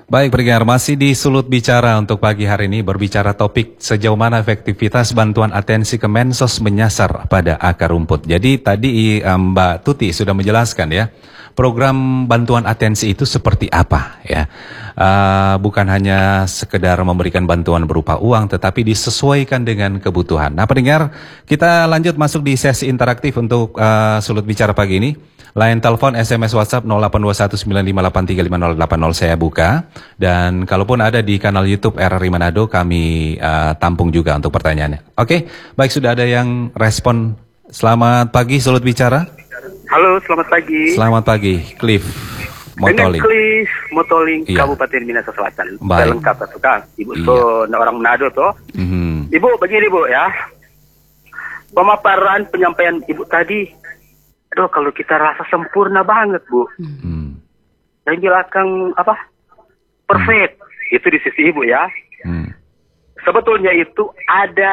Baik, pendengar, masih di Sulut Bicara untuk pagi hari ini berbicara topik sejauh mana efektivitas bantuan atensi Kemensos menyasar pada akar rumput. Jadi tadi Mbak Tuti sudah menjelaskan ya, program bantuan atensi itu seperti apa ya. Bukan hanya sekedar memberikan bantuan berupa uang, tetapi disesuaikan dengan kebutuhan. Nah, pendengar, kita lanjut masuk di sesi interaktif untuk Sulut Bicara pagi ini. Line telepon, SMS, WhatsApp 082195835080 saya buka. Dan kalaupun ada di kanal YouTube RRI Manado, kami tampung juga untuk pertanyaannya. Oke, baik, sudah ada yang respon. Selamat pagi, Sulut Bicara. Halo, selamat pagi. Selamat pagi, Cliff Motoling. Dengan Cliff Motoling, Iya. Kabupaten Minahasa Selatan. Baik. Lengkap tuh, Kang. Ibu Iya. orang Manado tuh. Ibu, begini Bu ya. Pemaparan penyampaian Ibu tadi, aduh kalau kita rasa sempurna banget Bu. Yang bilang perfect. Itu di sisi Ibu ya. Sebetulnya itu ada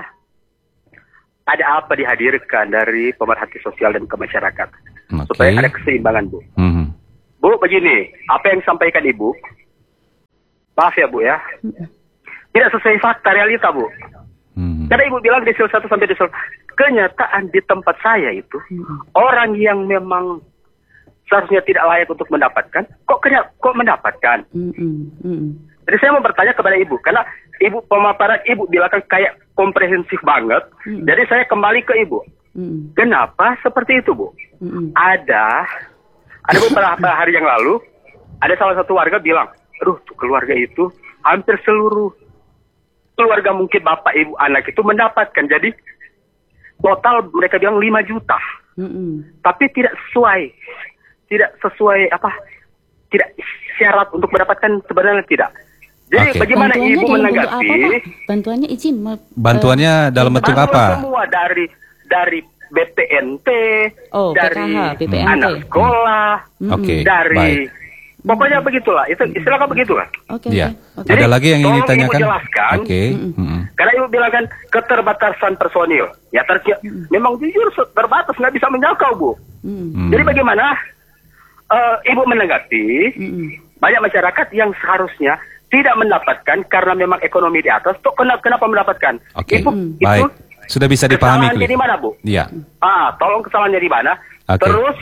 apa dihadirkan dari pemerhati sosial dan ke masyarakat. Supaya ada keseimbangan Bu. Bu, begini, apa yang disampaikan Ibu, maaf ya Bu ya, tidak sesuai fakta realita Bu. Karena Ibu bilang desil 1 sampai desil, kenyataan di tempat saya itu, orang yang memang seharusnya tidak layak untuk mendapatkan, kok mendapatkan? Jadi saya mau bertanya kepada Ibu, karena Ibu pemaparan Ibu bilang kayak komprehensif banget, jadi saya kembali ke Ibu. Kenapa seperti itu Bu? Ada beberapa hari yang lalu, ada salah satu warga bilang, aduh tuh keluarga itu hampir seluruh keluarga mungkin bapak, ibu, anak itu mendapatkan. Jadi total mereka bilang 5 juta. Tapi tidak sesuai tidak syarat untuk mendapatkan, sebenarnya tidak. Jadi bagaimana Ibu menanggapi? Bantuannya izin. Bantuannya dalam bentuk apa? Semua dari BPNT, dari PKH, BPNT. anak sekolah, dari baik. Pokoknya begitulah. Itu istilahnya begitulah. Ya. Jadi, Ada lagi yang ingin tolong ditanyakan? Ibu jelaskan. Karena Ibu bilang kan keterbatasan personil. Ya memang jujur terbatas, nggak bisa menjangkau Bu. Jadi bagaimana Ibu menanggapi banyak masyarakat yang seharusnya tidak mendapatkan karena memang ekonomi di atas. Tuh kenapa mendapatkan? Baik. Sudah bisa dipahami. Kesalahannya di mana Bu? Iya. Tolong kesalahannya di mana? Terus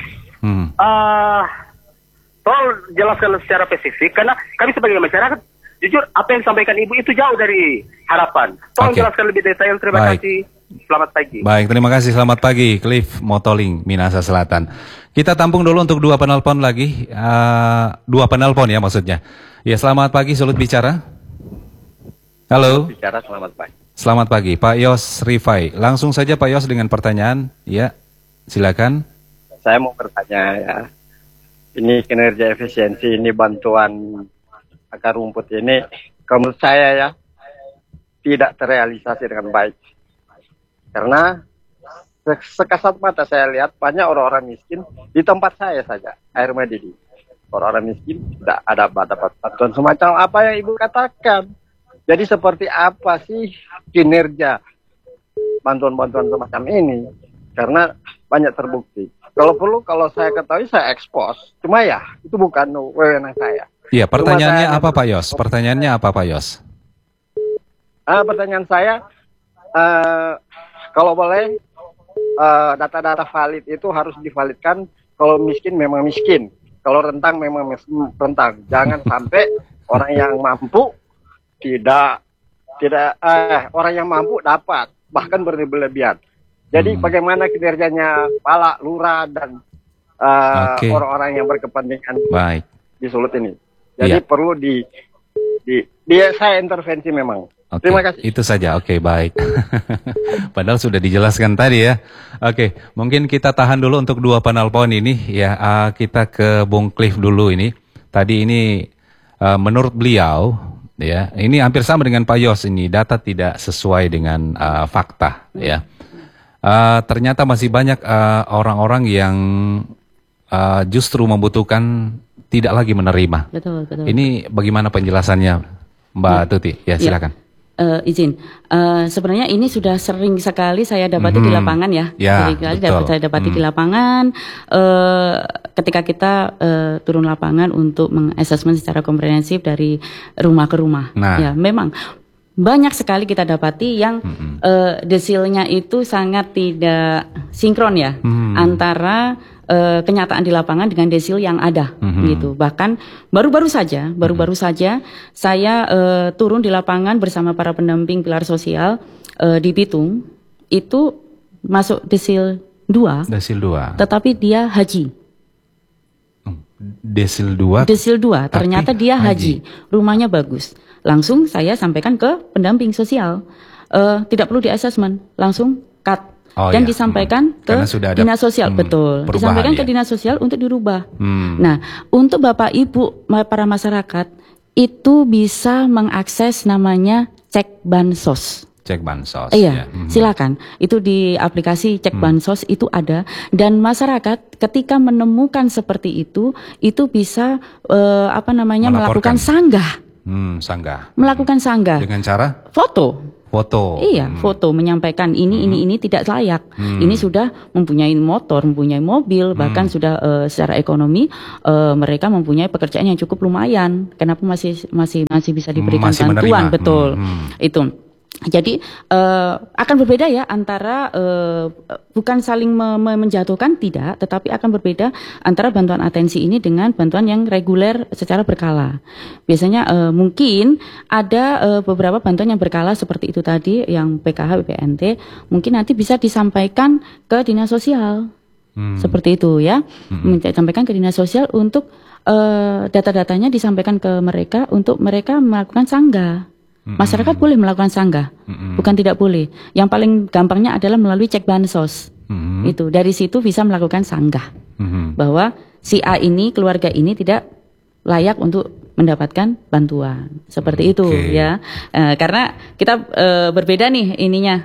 tolong jelaskan secara spesifik, karena kami sebagai masyarakat, jujur apa yang disampaikan Ibu itu jauh dari harapan. Tolong jelaskan lebih detail. Terima kasih. Selamat pagi. Baik, terima kasih. Selamat pagi, Cliff Motoling, Minahasa Selatan. Kita tampung dulu untuk 2 penelpon lagi. 2 penelpon ya maksudnya. Ya, selamat pagi, Sulut Bicara. Halo. Bicara, selamat pagi. Selamat pagi, Pak Yos Rifai. Langsung saja Pak Yos dengan pertanyaan. Ya, silakan. Saya mau bertanya ya. Ini kinerja efisiensi, ini bantuan akar rumput ini, menurut saya ya, tidak terrealisasi dengan baik. Karena sekasat mata saya lihat banyak orang-orang miskin di tempat saya saja, air mendidih. Orang-orang miskin tidak ada bantuan semacam apa yang Ibu katakan. Jadi seperti apa sih kinerja bantuan-bantuan semacam ini? Karena banyak terbukti. Kalau perlu, kalau saya ketahui, saya ekspos. Cuma ya, itu bukan wewenang saya. Iya, pertanyaannya apa Pak Yos? Pertanyaannya apa Pak Yos? Pertanyaan saya, kalau boleh, data-data valid itu harus divalidkan. Kalau miskin memang miskin. Kalau rentang memang rentang. Jangan sampai orang yang mampu orang yang mampu dapat, bahkan berlebihan. Jadi bagaimana kinerjanya Kepala, Lurah, dan orang-orang yang berkepentingan di Sulut ini. Jadi perlu saya intervensi memang. Terima kasih. Itu saja, baik. Padahal sudah dijelaskan tadi ya. Mungkin kita tahan dulu untuk 2 penelpon ini ya. Kita ke Bung Cliff dulu ini. Tadi ini menurut beliau ya, ini hampir sama dengan Pak Yos ini, data tidak sesuai dengan fakta ya. Ternyata masih banyak orang-orang yang justru membutuhkan, tidak lagi menerima. Betul. Ini bagaimana penjelasannya Mbak Tuti? Ya, silakan. Sebenarnya ini sudah sering sekali saya dapati di lapangan ya. Saya dapati di lapangan ketika kita turun lapangan untuk mengassessment secara komprehensif dari rumah ke rumah. Ya, memang banyak sekali kita dapati yang desilnya itu sangat tidak sinkron ya antara kenyataan di lapangan dengan desil yang ada gitu. Bahkan baru-baru saja saya turun di lapangan bersama para pendamping pilar sosial di Bitung, itu masuk desil 2. Tetapi dia haji. Desil 2 ternyata dia haji. Rumahnya bagus. Langsung saya sampaikan ke pendamping sosial. Tidak perlu di assessment, langsung cut. Dan disampaikan ke dinas sosial, betul. Disampaikan ke dinas sosial untuk dirubah. Nah, untuk Bapak Ibu para masyarakat itu bisa mengakses namanya cek bansos. Cek bansos. Iya, silakan. Itu di aplikasi cek bansos itu ada, dan masyarakat ketika menemukan seperti itu bisa melakukan sanggah. Melakukan sanggah. Dengan cara? Foto. Iya, foto menyampaikan ini tidak layak. Ini sudah mempunyai motor, mempunyai mobil, bahkan sudah secara ekonomi mereka mempunyai pekerjaan yang cukup lumayan. Kenapa masih bisa diberikan bantuan? Betul. Itu. Jadi akan berbeda ya antara bukan saling menjatuhkan, tidak, tetapi akan berbeda antara bantuan atensi ini dengan bantuan yang reguler secara berkala. Biasanya mungkin ada beberapa bantuan yang berkala seperti itu tadi, yang PKH, BPNT, mungkin nanti bisa disampaikan ke dinas sosial. Seperti itu ya. Disampaikan ke dinas sosial untuk data-datanya disampaikan ke mereka untuk mereka melakukan sanggah. Masyarakat boleh melakukan sanggah, bukan tidak boleh. Yang paling gampangnya adalah melalui cek bansos. Itu dari situ bisa melakukan sanggah bahwa si A ini, keluarga ini tidak layak untuk mendapatkan bantuan seperti itu ya. Karena kita berbeda nih ininya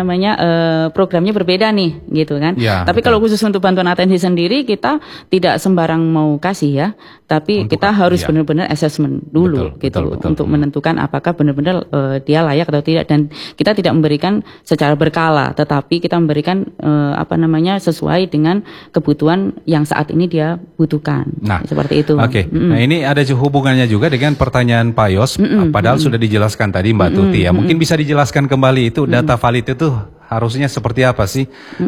programnya berbeda nih gitu kan. Ya, tapi kalau khusus untuk bantuan atensi sendiri kita tidak sembarang mau kasih ya, tapi untuk kita harus benar-benar assessment dulu betul. Untuk menentukan apakah benar-benar dia layak atau tidak, dan kita tidak memberikan secara berkala, tetapi kita memberikan sesuai dengan kebutuhan yang saat ini dia butuhkan. Nah, seperti itu. Nah, ini ada hubungannya juga dengan pertanyaan Pak Yos, padahal sudah dijelaskan tadi Mbak Tuti ya. Mungkin bisa dijelaskan kembali itu data valid itu harusnya seperti apa sih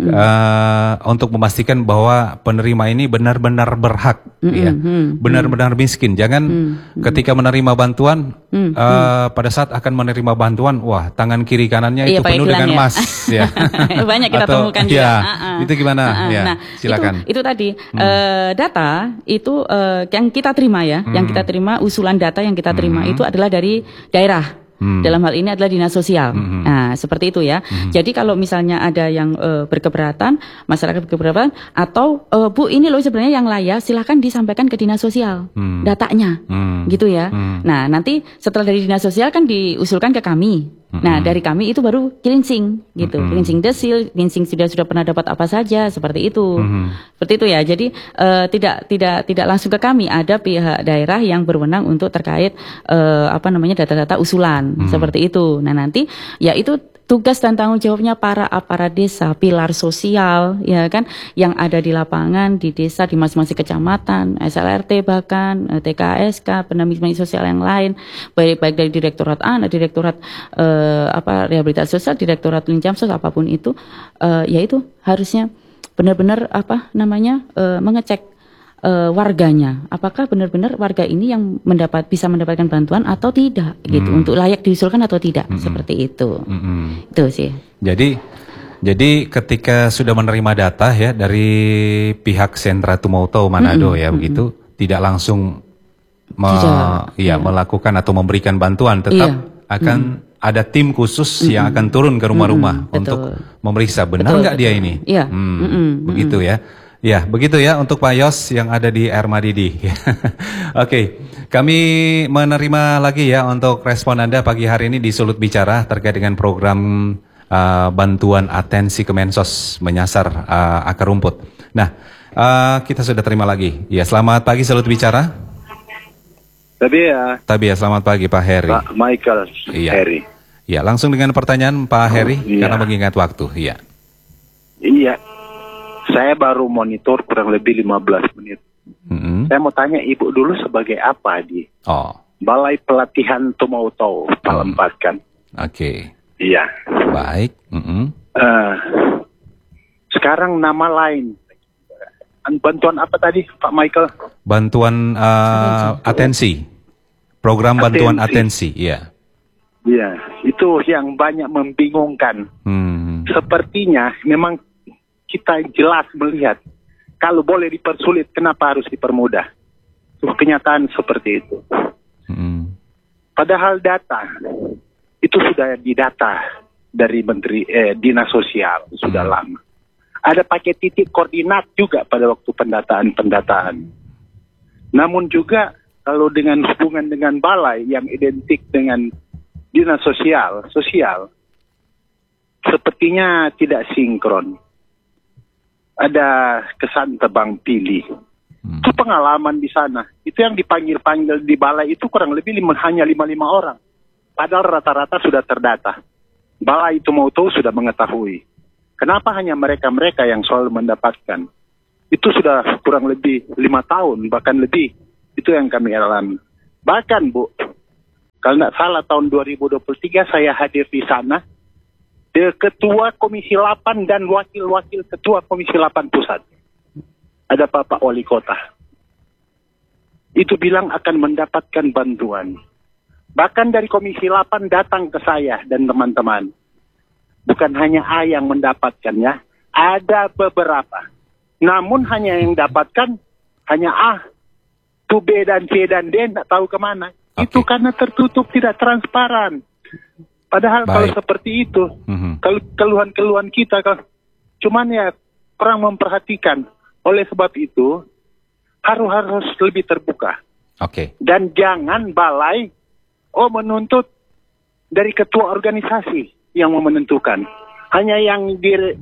untuk memastikan bahwa penerima ini benar-benar berhak, ya, benar-benar miskin. Jangan ketika menerima bantuan pada saat akan menerima bantuan, wah tangan kiri kanannya itu penuh dengan emas, ya. Banyak kita temukan juga. Itu gimana? Nah, silakan. Itu tadi data itu yang kita terima ya, yang kita terima, usulan data yang kita terima itu adalah dari daerah. Dalam hal ini adalah dinas sosial. Nah, seperti itu ya. Jadi kalau misalnya ada yang berkeberatan, masyarakat berkeberatan, atau Bu ini loh sebenarnya yang layak, silahkan disampaikan ke dinas sosial datanya, gitu ya. Nah, nanti setelah dari dinas sosial kan diusulkan ke kami. Nah, dari kami itu baru cleansing gitu. Cleansing desil, cleansing sudah pernah dapat apa saja, seperti itu. Seperti itu ya. Jadi tidak langsung ke kami, ada pihak daerah yang berwenang untuk terkait data-data usulan, seperti itu. Nah, nanti ya itu tugas dan tanggung jawabnya para aparat desa, pilar sosial, ya kan, yang ada di lapangan, di desa, di masing-masing kecamatan, SLRT bahkan, TKSK, pendamping sosial yang lain, baik dari direktorat direktorat rehabilitasi sosial, direktorat linjamsos, apapun itu, yaitu harusnya benar-benar mengecek warganya, apakah benar-benar warga ini yang bisa mendapatkan bantuan atau tidak gitu, untuk layak diusulkan atau tidak, seperti itu. Itu sih. Jadi ketika sudah menerima data ya dari pihak Sentra Tumoto Manado ya begitu, tidak langsung melakukan atau memberikan bantuan, tetap akan ada tim khusus yang akan turun ke rumah-rumah untuk memeriksa benar nggak dia ini. Begitu ya. Ya, begitu ya untuk Pak Yos yang ada di Air Madidi. Oke, kami menerima lagi ya untuk respon Anda pagi hari ini di Sulut Bicara terkait dengan program bantuan atensi Kemensos menyasar akar rumput. Nah, kita sudah terima lagi. Ya, selamat pagi Sulut Bicara. Tabia, selamat pagi Pak Heri. Pak Michael Heri. Ya, langsung dengan pertanyaan Pak Heri, karena mengingat waktu. Iya. Iya, saya baru monitor kurang lebih 15 menit. Saya mau tanya Ibu dulu sebagai apa di Balai Pelatihan Tumauto Palempat kan? Oke. Iya. Baik. Sekarang nama lain. Bantuan apa tadi Pak Michael? Bantuan atensi. Program bantuan atensi, iya. Iya, itu yang banyak membingungkan. Sepertinya memang kita jelas melihat kalau boleh dipersulit, kenapa harus dipermudah? Kenyataan seperti itu. Padahal data itu sudah didata dari Dinas Sosial sudah lama. Ada pakai titik koordinat juga pada waktu pendataan. Namun juga kalau dengan hubungan dengan balai yang identik dengan Dinas Sosial sepertinya tidak sinkron. Ada kesan tebang pilih. Itu pengalaman di sana. Itu yang dipanggil-panggil di balai itu kurang lebih hanya 5 orang. Padahal rata-rata sudah terdata. Balai itu mau tahu sudah mengetahui. Kenapa hanya mereka-mereka yang selalu mendapatkan? Itu sudah kurang lebih 5 tahun, bahkan lebih. Itu yang kami alami. Bahkan Bu, kalau tidak salah tahun 2023 saya hadir di sana. Ketua Komisi 8 dan wakil-wakil Ketua Komisi 8 Pusat. Ada Bapak Wali Kota. Itu bilang akan mendapatkan bantuan. Bahkan dari Komisi 8 datang ke saya dan teman-teman. Bukan hanya A yang mendapatkannya, ada beberapa. Namun hanya yang dapatkan hanya A. Itu B dan C dan D tidak tahu kemana. Itu karena tertutup, tidak transparan. Padahal kalau seperti itu, kalau keluhan-keluhan kita, cuman ya kurang memperhatikan. Oleh sebab itu, harus lebih terbuka. Dan jangan balai menuntut dari ketua organisasi yang mau menentukan. Hanya yang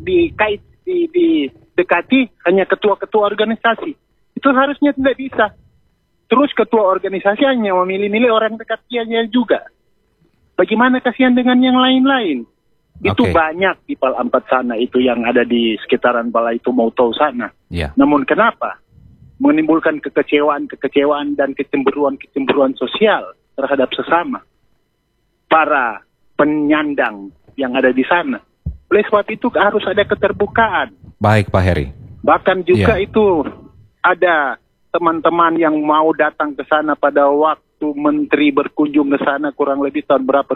didekati hanya ketua-ketua organisasi. Itu harusnya tidak bisa. Terus ketua organisasi hanya memilih-milih orang dekatnya juga. Bagaimana kasihan dengan yang lain-lain? Itu banyak di Palempat sana itu yang ada di sekitaran Balai Tumauto sana. Namun kenapa? Menimbulkan kekecewaan dan kecemburuan sosial terhadap sesama. Para penyandang yang ada di sana. Oleh sebab itu harus ada keterbukaan. Baik Pak Heri. Bahkan juga itu ada teman-teman yang mau datang ke sana pada waktu menteri berkunjung ke sana kurang lebih tahun berapa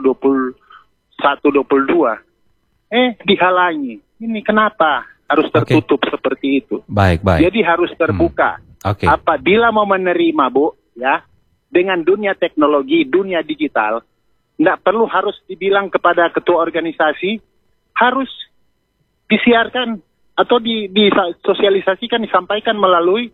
21-22 dihalangi. Ini kenapa harus tertutup seperti itu? Baik. Jadi harus terbuka. Apabila mau menerima Bu ya dengan dunia teknologi, dunia digital, tidak perlu harus dibilang kepada ketua organisasi, harus disiarkan atau disosialisasikan, disampaikan melalui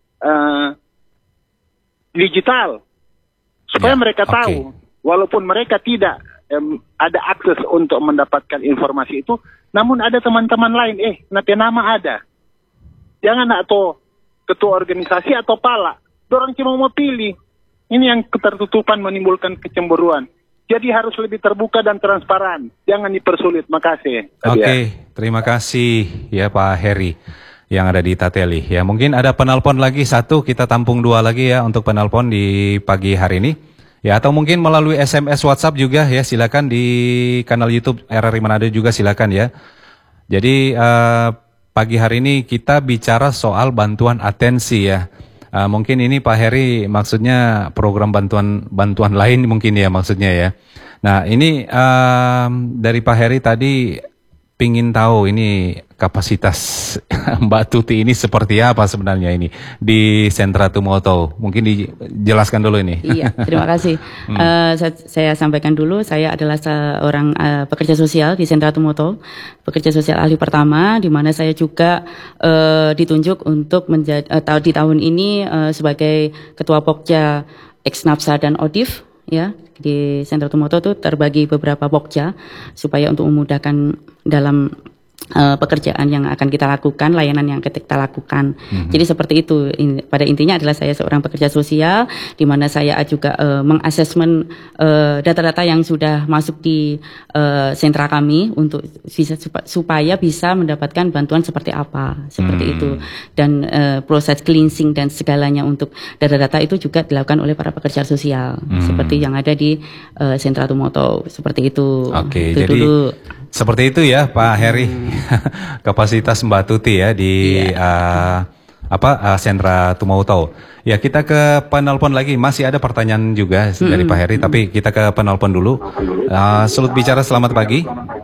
digital. Supaya mereka tahu, walaupun mereka tidak ada akses untuk mendapatkan informasi itu, namun ada teman-teman lain, nanti nama ada. Jangan atau ketua organisasi atau pala, orang cuma mau pilih. Ini yang ketertutupan menimbulkan kecemburuan. Jadi harus lebih terbuka dan transparan. Jangan dipersulit. Makasih. Terima kasih ya Pak Heri yang ada di Tateli. Ya, mungkin ada penelpon lagi satu, kita tampung 2 lagi ya untuk penelpon di pagi hari ini. Ya, atau mungkin melalui SMS WhatsApp juga ya, silakan di kanal YouTube RRI Manado juga silakan ya. Jadi pagi hari ini kita bicara soal bantuan atensi ya. Mungkin ini Pak Heri maksudnya program bantuan lain mungkin ya maksudnya ya. Nah ini dari Pak Heri tadi pingin tahu ini kapasitas Mbak Tuti ini seperti apa sebenarnya ini di Sentra Tumauto. Mungkin dijelaskan dulu ini. Iya, terima kasih. Saya sampaikan dulu, saya adalah seorang pekerja sosial di Sentra Tumauto, pekerja sosial ahli pertama, di mana saya juga ditunjuk untuk menjadi di tahun ini sebagai Ketua Pokja Ex-Napsa dan ODIF. Ya, di Sentra Tumauto itu terbagi beberapa pokja supaya untuk memudahkan dalam pekerjaan yang akan kita lakukan, layanan yang kita lakukan. Jadi seperti itu. Pada intinya adalah saya seorang pekerja sosial, di mana saya juga mengasesmen data-data yang sudah masuk di sentra kami untuk supaya bisa mendapatkan bantuan seperti apa, seperti itu. Dan proses cleansing dan segalanya untuk data-data itu juga dilakukan oleh para pekerja sosial, seperti yang ada di sentra Tumoto, seperti itu. Oke, itu jadi dulu. Seperti itu ya Pak Heri, kapasitas Mbak Tuti ya di sentra Tumoto. Ya, kita ke penelpon lagi. Masih ada pertanyaan juga dari Pak Heri, tapi kita ke penelpon dulu. Sulut bicara, selamat pagi.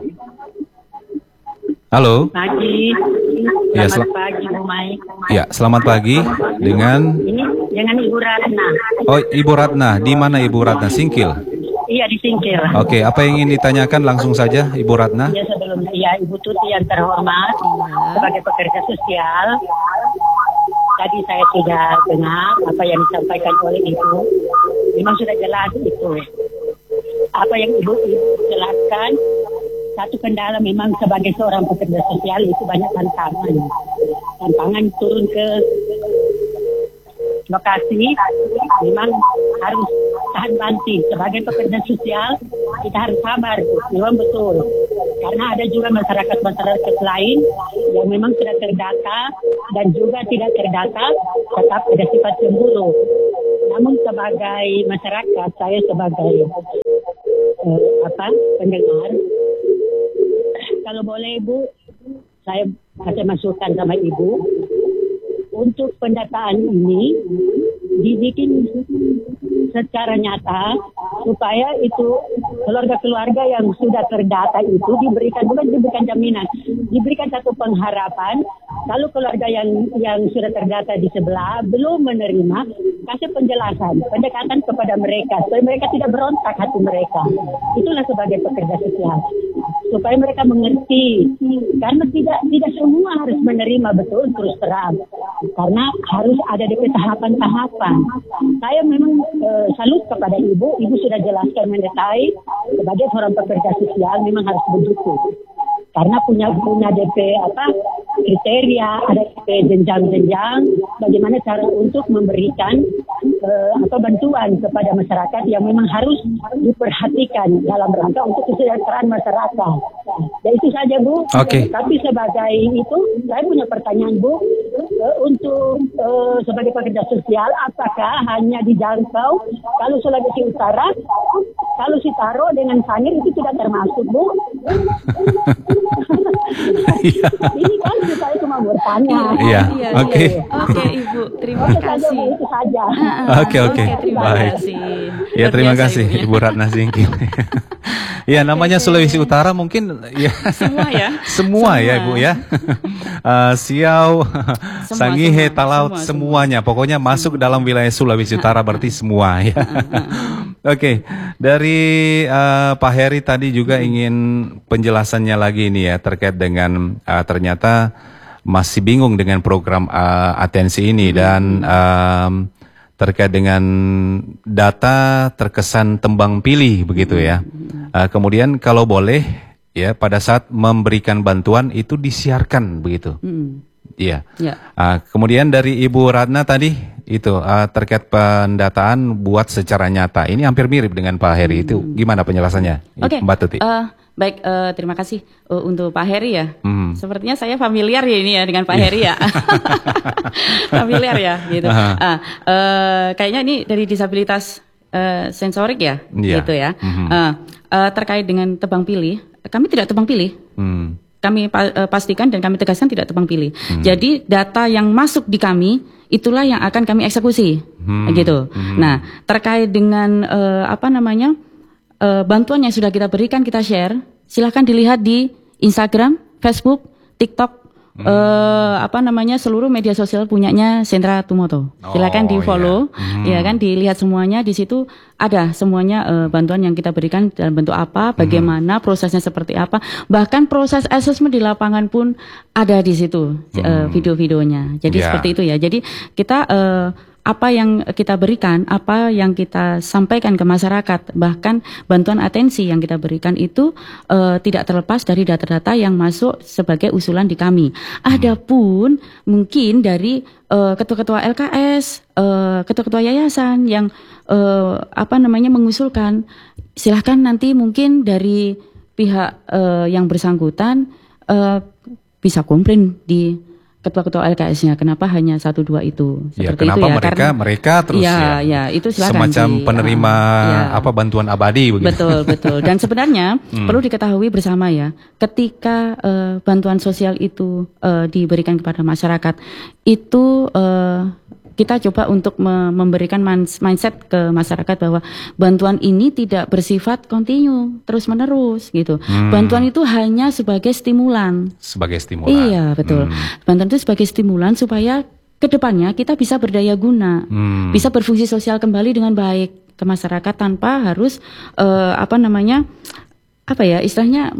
Halo. Pagi. Ya, selamat pagi Bu Mai. Ya, selamat pagi dengan Ibu Ratna. Oh, Ibu Ratna. Di mana Ibu Ratna? Singkil. Iya, di Singkil. Oke, apa yang ingin ditanyakan langsung saja Ibu Ratna? Ya, Ibu Tuti yang terhormat, sebagai pekerja sosial, tadi saya sudah dengar apa yang disampaikan oleh Ibu. Memang sudah jelas itu. Apa yang Ibu jelaskan, satu kendala memang sebagai seorang pekerja sosial itu banyak tantangan. Tantangan turun ke lokasi, memang harus tahan banting. Sebagai pekerja sosial, kita harus sabar, memang betul. Karena ada juga masyarakat-masyarakat lain yang memang sudah terdata dan juga tidak terdata, tetap ada sifat cemburu. Namun sebagai masyarakat, saya sebagai pendengar, kalau boleh Ibu, saya kasih masukan sama Ibu, untuk pendataan ini dibikin secara nyata supaya itu keluarga-keluarga yang sudah terdata itu diberikan, bukan diberikan jaminan, diberikan satu pengharapan. Kalau keluarga yang sudah terdata di sebelah belum menerima, kasih penjelasan, pendekatan kepada mereka supaya mereka tidak berontak hati mereka. Itulah sebagai pekerja sosial, supaya mereka mengerti, karena tidak semua harus menerima, betul, terus terang, karena harus ada DP tahapan-tahapan. Saya memang salut kepada Ibu sudah jelaskan mendetail. Sebagai seorang pekerja sosial memang harus begitu, karena punya DP kriteria, ada DP jenjang-jenjang bagaimana cara untuk memberikan bantuan kepada masyarakat yang memang harus diperhatikan dalam rangka untuk kesejahteraan masyarakat. Ya itu saja Bu. Oke. Tapi sebagai itu saya punya pertanyaan Bu, untuk sebagai pekerja sosial, apakah hanya dijangkau kalau Sulawesi Utara, kalau Sitaro dengan Sangir itu tidak termasuk Bu? Ini kan kita cuma bertanya. Iya. Oke. Oke Ibu, terima kasih. Itu saja. Oke. Baik. Ya, terima kasih Ibu Ratna Singkil. Ya, namanya Sulawesi Utara mungkin ya. Semua ya Ibu ya. Siau, Sangihe, Talaut, semuanya. Pokoknya masuk dalam wilayah Sulawesi Utara berarti semua ya. Oke, dari Pak Heri tadi juga ingin penjelasannya lagi ini ya terkait dengan ternyata masih bingung dengan program atensi ini dan terkait dengan data terkesan tembang pilih begitu ya. Kemudian kalau boleh ya pada saat memberikan bantuan itu disiarkan begitu. Iya. Kemudian dari Ibu Ratna tadi itu terkait pendataan buat secara nyata. Ini hampir mirip dengan Pak Heri itu. Gimana penjelasannya, Mbak Tuti? Baik, terima kasih untuk Pak Heri ya. Sepertinya saya familiar ya ini ya dengan Pak Heri ya. Familiar ya gitu. Kayaknya ini dari disabilitas sensorik ya, gitu ya. Terkait dengan tebang pilih, kami tidak tebang pilih. Kami pastikan dan kami tegaskan tidak tebang pilih. Jadi data yang masuk di kami itulah yang akan kami eksekusi, gitu. Nah, terkait dengan bantuan yang sudah kita berikan, kita share, silahkan dilihat di Instagram, Facebook, TikTok, seluruh media sosial punyanya Sentra Tumoto. Silahkan di follow, ya kan, dilihat semuanya. Di situ ada semuanya bantuan yang kita berikan dalam bentuk apa, bagaimana prosesnya seperti apa, bahkan proses assessment di lapangan pun ada di situ video-videonya. Jadi seperti itu ya. Jadi kita apa yang kita berikan, apa yang kita sampaikan ke masyarakat, bahkan bantuan atensi yang kita berikan itu tidak terlepas dari data-data yang masuk sebagai usulan di kami. Adapun mungkin dari ketua-ketua LKS, ketua-ketua yayasan yang mengusulkan, silahkan nanti mungkin dari pihak yang bersangkutan bisa komplain di ketua-ketua LKS-nya, kenapa hanya 1-2 itu? Seperti kenapa itu ya, mereka terus itu silakan semacam penerima bantuan abadi begitu. Betul. Dan sebenarnya perlu diketahui bersama ya, ketika bantuan sosial itu diberikan kepada masyarakat, itu kita coba untuk memberikan mindset ke masyarakat bahwa bantuan ini tidak bersifat kontinu, terus-menerus gitu. Bantuan itu hanya sebagai stimulan. Sebagai stimulan. Iya, betul. Bantuan itu sebagai stimulan supaya kedepannya kita bisa berdaya guna, bisa berfungsi sosial kembali dengan baik ke masyarakat tanpa harus istilahnya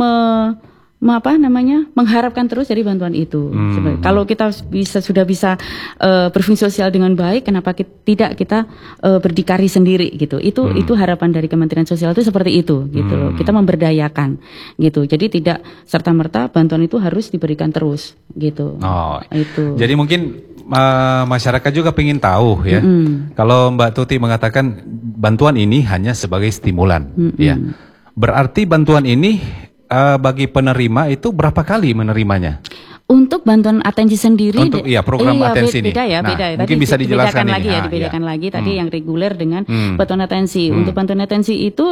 mengharapkan terus dari bantuan itu. Kalau kita sudah bisa berfungsi sosial dengan baik, kenapa tidak kita berdikari sendiri gitu. Itu harapan dari Kementerian Sosial itu seperti itu gitu loh. Kita memberdayakan gitu. Jadi tidak serta-merta bantuan itu harus diberikan terus gitu. Itu. Jadi mungkin masyarakat juga pengen tahu ya. Kalau Mbak Tuti mengatakan bantuan ini hanya sebagai stimulan ya. Berarti bantuan ini bagi penerima itu berapa kali menerimanya? Untuk bantuan atensi sendiri, untuk program atensi ini. Beda ya. Mungkin bisa dijelaskan lagi. Tadi yang reguler dengan bantuan atensi. Untuk bantuan atensi itu